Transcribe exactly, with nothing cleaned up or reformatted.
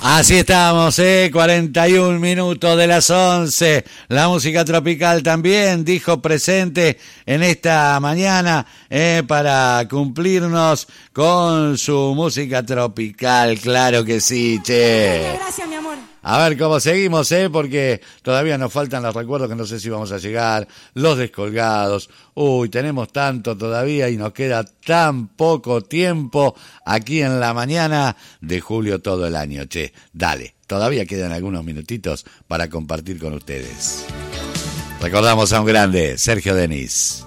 Así estamos, ¿eh? cuarenta y un minutos de las once. La música tropical también dijo presente en esta mañana, ¿eh? Para cumplirnos con su música tropical. Claro que sí, che. Gracias, gracias, mi amor. A ver cómo seguimos, ¿eh? Porque todavía nos faltan los recuerdos que no sé si vamos a llegar, los descolgados. Uy, tenemos tanto todavía y nos queda tan poco tiempo aquí en la mañana de julio todo el año, che. Dale, todavía quedan algunos minutitos para compartir con ustedes. Recordamos a un grande, Sergio Denis.